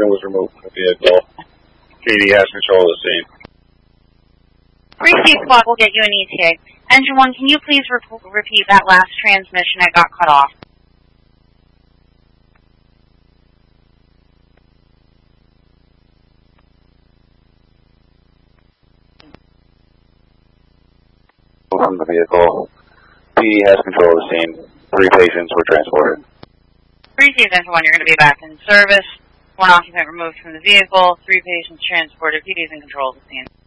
patient was removed from the vehicle. PD has control of the scene. Receive squad will get you an ETA. Engine 1, can you please repeat that last transmission? It got cut off. From the vehicle. PD has control of the scene. 3 patients were transported. Receive Engine 1, you're going to be back in service. 1 occupant removed from the vehicle. 3 patients transported. PD is in control of the scene.